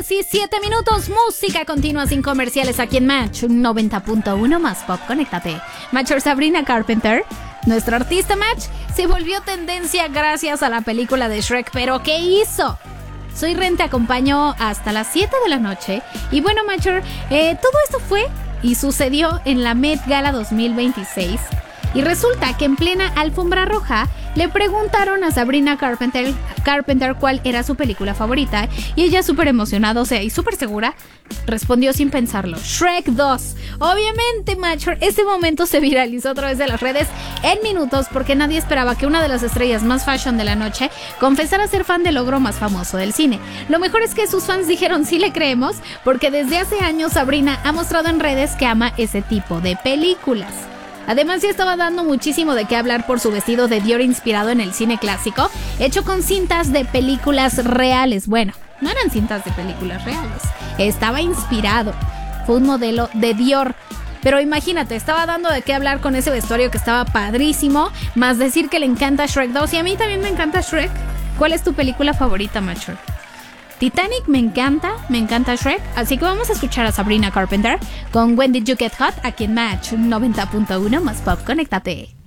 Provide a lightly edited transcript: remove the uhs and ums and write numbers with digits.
9:17. Música continua sin comerciales aquí en Match 90.1 más pop. Conéctate. Matcher Sabrina Carpenter, nuestra artista Match, se volvió tendencia gracias a la película de Shrek. ¿Pero qué hizo? Soy Ren, te acompaño hasta las 7 de la noche. Y bueno, Matcher, todo esto fue y sucedió en la Met Gala 2026. Y resulta que en plena alfombra roja le preguntaron a Sabrina Carpenter cuál era su película favorita, y ella, súper emocionada, o sea, y súper segura, respondió sin pensarlo: Shrek 2. Obviamente, Matcher, este momento se viralizó a través de las redes en minutos, porque nadie esperaba que una de las estrellas más fashion de la noche confesara ser fan del ogro más famoso del cine. Lo mejor es que sus fans dijeron sí le creemos, porque desde hace años Sabrina ha mostrado en redes que ama ese tipo de películas. Además, ya estaba dando muchísimo de qué hablar por su vestido de Dior inspirado en el cine clásico, hecho con cintas de películas reales. Bueno, no eran cintas de películas reales, estaba inspirado. Fue un modelo de Dior. Pero imagínate, estaba dando de qué hablar con ese vestuario que estaba padrísimo, más decir que le encanta Shrek 2. Y a mí también me encanta Shrek. ¿Cuál es tu película favorita, Matcher? Titanic me encanta Shrek, así que vamos a escuchar a Sabrina Carpenter con When Did You Get Hot aquí en Match 90.1 más pop. Conéctate.